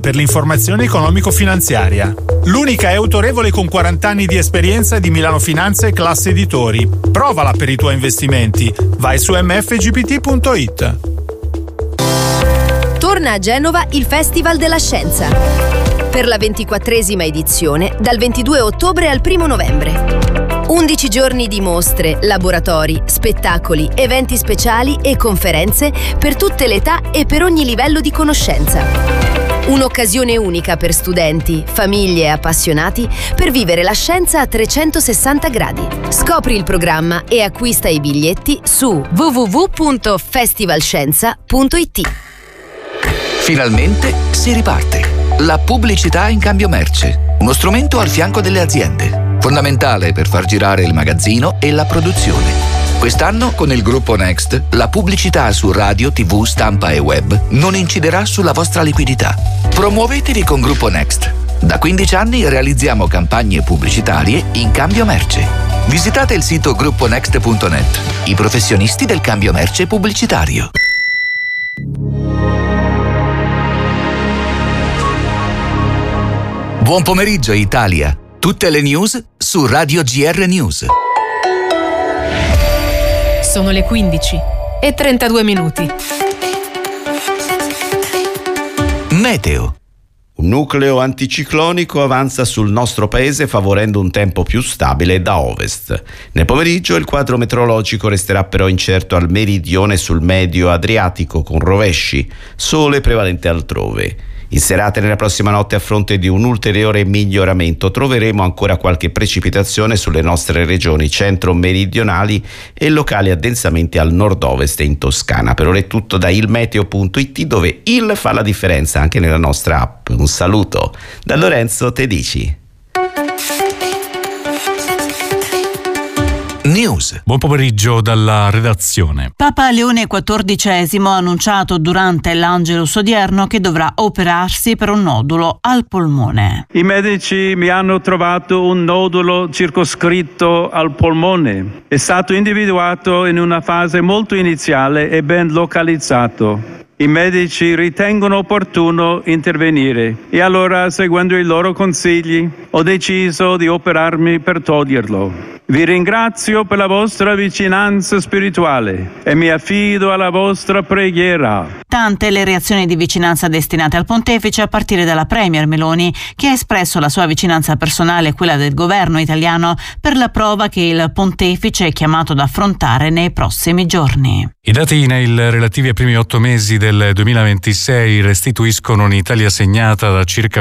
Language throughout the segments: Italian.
per l'informazione economico-finanziaria. L'unica è autorevole con 40 anni di esperienza di Milano Finanza e Classe Editori. Provala per i tuoi investimenti. Vai su mfgpt.it. Torna a Genova il Festival della Scienza. Per la 24esima edizione, dal 22 ottobre al 1 novembre. 11 giorni di mostre, laboratori, spettacoli, eventi speciali e conferenze per tutte le età e per ogni livello di conoscenza. Un'occasione unica per studenti, famiglie e appassionati per vivere la scienza a 360 gradi. Scopri il programma e acquista i biglietti su www.festivalscienza.it. Finalmente si riparte. La pubblicità in cambio merce. Uno strumento al fianco delle aziende. Fondamentale per far girare il magazzino e la produzione. Quest'anno, con il gruppo Next, la pubblicità su radio, TV, stampa e web non inciderà sulla vostra liquidità. Promuovetevi con Gruppo Next. Da 15 anni realizziamo campagne pubblicitarie in cambio merce. Visitate il sito grupponext.net. I professionisti del cambio merce pubblicitario. Buon pomeriggio Italia. Tutte le news su Radio GR News. Sono le 15:32. Meteo. Un nucleo anticiclonico avanza sul nostro paese favorendo un tempo più stabile da ovest. Nel pomeriggio il quadro meteorologico resterà però incerto al meridione sul medio Adriatico con rovesci, sole prevalente altrove. In serata e nella prossima notte, a fronte di un ulteriore miglioramento, troveremo ancora qualche precipitazione sulle nostre regioni centro-meridionali e locali addensamenti al nord-ovest e in Toscana. Per ora è tutto da ilmeteo.it, dove il fa la differenza anche nella nostra app. Un saluto da Lorenzo Tedici. News. Buon pomeriggio dalla redazione. Papa Leone XIV ha annunciato durante l'Angelus odierno che dovrà operarsi per un nodulo al polmone. I medici mi hanno trovato un nodulo circoscritto al polmone. È stato individuato in una fase molto iniziale e ben localizzato. I medici ritengono opportuno intervenire e allora, seguendo i loro consigli, ho deciso di operarmi per toglierlo. Vi ringrazio per la vostra vicinanza spirituale e mi affido alla vostra preghiera. Tante le reazioni di vicinanza destinate al pontefice, a partire dalla premier Meloni, che ha espresso la sua vicinanza personale e quella del governo italiano per la prova che il pontefice è chiamato ad affrontare nei prossimi giorni. I dati INAIL relativi ai primi 8 mesi del 2026 restituiscono un'Italia segnata da circa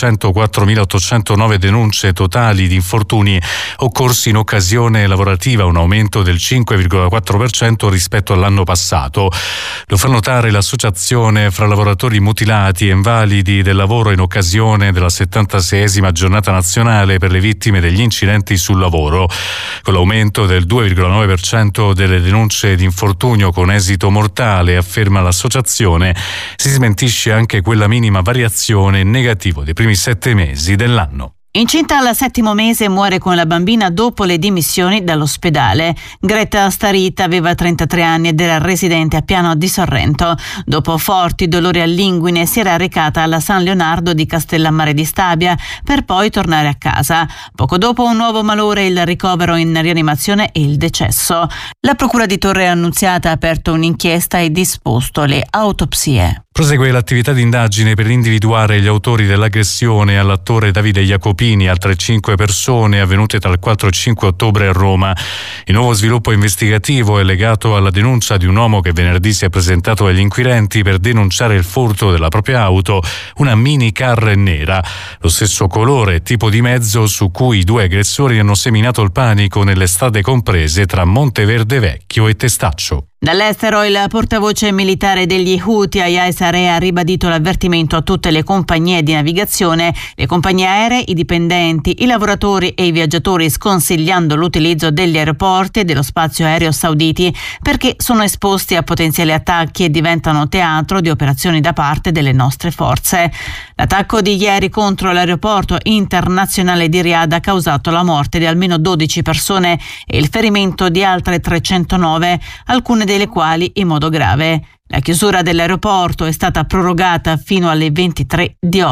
404.809 denunce totali di infortuni occorsi in occasione lavorativa, un aumento del 5,4% rispetto all'anno passato. Lo fa notare l'Associazione fra lavoratori mutilati e invalidi del lavoro in occasione della 76esima giornata nazionale per le vittime degli incidenti sul lavoro. Con l'aumento del 2,9% delle denunce di infortunio con esito mortale, afferma l'associazione, si smentisce anche quella minima variazione in negativo dei primi 7 mesi dell'anno. Incinta al 7° mese, muore con la bambina dopo le dimissioni dall'ospedale. Greta Starita aveva 33 anni ed era residente a Piano di Sorrento. Dopo forti dolori all'inguine si era recata alla San Leonardo di Castellammare di Stabia per poi tornare a casa. Poco dopo un nuovo malore, il ricovero in rianimazione e il decesso. La Procura di Torre Annunziata ha aperto un'inchiesta e disposto le autopsie. Prosegue l'attività di indagine per individuare gli autori dell'aggressione all'attore Davide Jacopini e altre 5 persone avvenute tra il 4 e il 5 ottobre a Roma. Il nuovo sviluppo investigativo è legato alla denuncia di un uomo che venerdì si è presentato agli inquirenti per denunciare il furto della propria auto, una mini car nera, lo stesso colore e tipo di mezzo su cui i 2 aggressori hanno seminato il panico nelle strade comprese tra Monteverde Vecchio e Testaccio. Dall'estero, il portavoce militare degli Houthi, Yahya Saree, ha ribadito l'avvertimento a tutte le compagnie di navigazione, le compagnie aeree, i dipendenti, i lavoratori e i viaggiatori, sconsigliando l'utilizzo degli aeroporti e dello spazio aereo sauditi perché sono esposti a potenziali attacchi e diventano teatro di operazioni da parte delle nostre forze. L'attacco di ieri contro l'aeroporto internazionale di Riyadh ha causato la morte di almeno 12 persone e il ferimento di altre 309, alcune delle quali in modo grave. La chiusura dell'aeroporto è stata prorogata fino alle 23 di oggi.